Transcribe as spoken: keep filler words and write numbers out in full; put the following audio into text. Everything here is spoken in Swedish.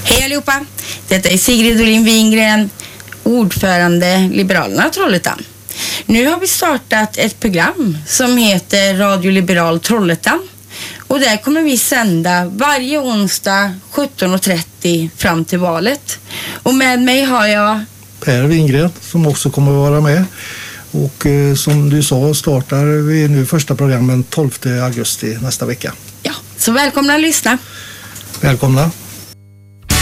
Hej allihopa! Detta är Sigrid Olin Wingren, ordförande Liberalerna Trollhättan. Nu har vi startat ett program som heter Radio Liberal Trollhättan. Och där kommer vi sända varje onsdag sjutton och trettio fram till valet. Och med mig har jag Per Wingren som också kommer att vara med. Och eh, som du sa startar vi nu första programmen tolfte augusti nästa vecka. Ja, så välkomna att lyssna. Välkomna.